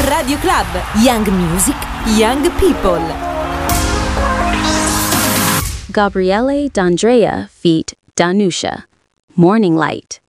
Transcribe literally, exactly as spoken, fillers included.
Radio Club. Young music, young people. Gabriele D'Andrea feat. Danusha. Morning Light.